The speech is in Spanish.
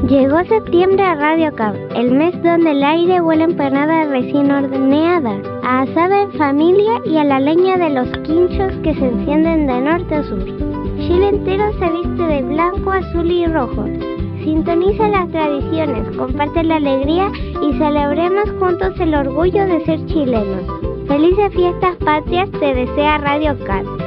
Llegó septiembre a Radio Cab, el mes donde el aire huele a empanada recién horneada, a asado en familia y a la leña de los quinchos que se encienden de norte a sur. Chile entero se viste de blanco, azul y rojo. Sintoniza las tradiciones, comparte la alegría y celebremos juntos el orgullo de ser chilenos. Felices fiestas patrias te desea Radio Cab.